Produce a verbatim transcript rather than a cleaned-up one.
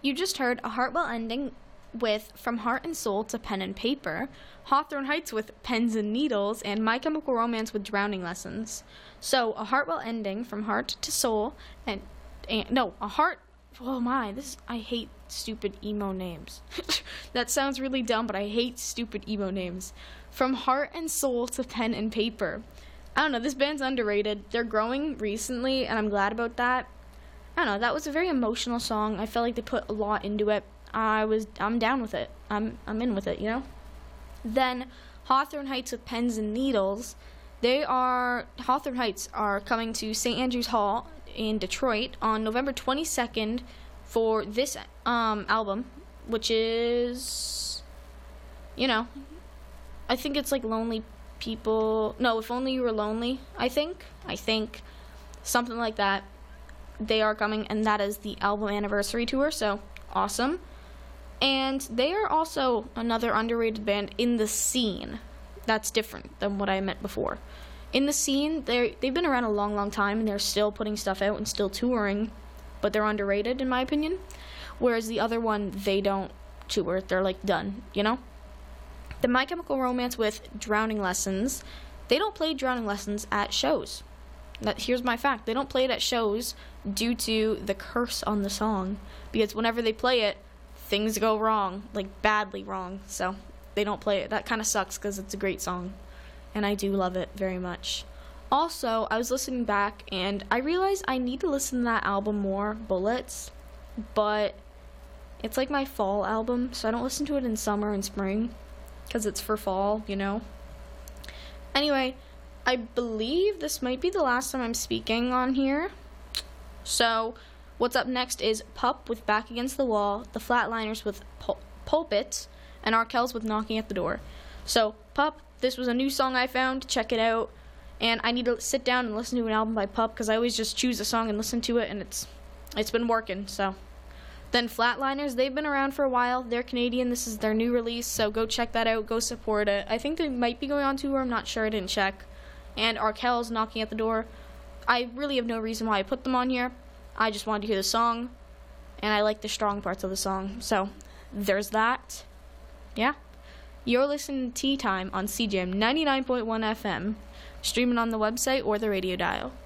You just heard A Heartwell Ending with From Heart and Soul to Pen and Paper, Hawthorne Heights with Pens and Needles, and My Chemical Romance with Drowning Lessons. So, A Heartwell Ending, From Heart to Soul, and, and no, A Heart, oh my, this, I hate stupid emo names. That sounds really dumb, but I hate stupid emo names. From Heart and Soul to Pen and Paper. I don't know, this band's underrated. They're growing recently, and I'm glad about that. I don't know, that was a very emotional song. I felt like they put a lot into it. I was, I'm down with it. I'm, I'm in with it, you know? Then, Hawthorne Heights with Pens and Needles. They are, Hawthorne Heights are coming to Saint Andrews Hall in Detroit on November twenty-second for this um, album, which is, you know, I think it's like Lonely People, no, If Only You Were Lonely, I think, I think, something like that. They are coming, and that is the album anniversary tour, so awesome. And they are also another underrated band in the scene. That's different than what I meant before. In the scene, they they've been around a long, long time, and they're still putting stuff out and still touring, but they're underrated, in my opinion. Whereas the other one, they don't tour. They're, like, done, you know? The My Chemical Romance with Drowning Lessons, they don't play Drowning Lessons at shows. That, here's my fact. They don't play it at shows due to the curse on the song. Because whenever they play it, things go wrong, like badly wrong. So they don't play it. That kind of sucks because it's a great song. And I do love it very much. Also, I was listening back and I realized I need to listen to that album more, Bullets. But it's like my fall album, so I don't listen to it in summer and spring because it's for fall, you know. Anyway, I believe this might be the last time I'm speaking on here. So, what's up next is Pup with Back Against the Wall, the Flatliners with Pul- Pulpit, and Arkells with Knocking at the Door. So, Pup, this was a new song I found. Check it out. And I need to sit down and listen to an album by Pup because I always just choose a song and listen to it, and it's it's been working, so. Then Flatliners, they've been around for a while. They're Canadian. This is their new release, so go check that out. Go support it. I think they might be going on tour. I'm not sure. I didn't check. And Arkells, Knocking at the Door. I really have no reason why I put them on here. I just wanted to hear the song, and I like the strong parts of the song. So, there's that. Yeah. You're listening to Tea Time on C J M ninety-nine point one F M, streaming on the website or the radio dial.